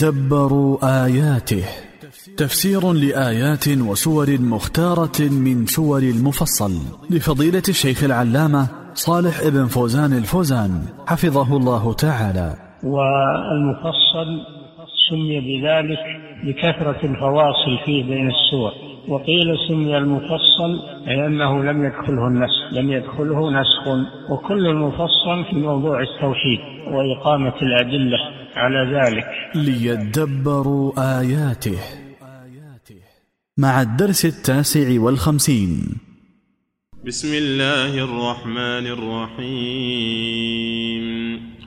دبروا آياته. تفسير لآيات وسور مختارة من سور المفصل لفضيلة الشيخ العلامة صالح ابن فوزان الفوزان حفظه الله تعالى. والمفصل سمي بذلك لكثرة الفواصل فيه بين السور، وقيل سمي المفصل لأنه لم يدخله نسخ، وكل المفصل في موضوع التوحيد وإقامة الأدلة على ذلك. ليدبروا آياته. مع الدرس 59. بسم الله الرحمن الرحيم.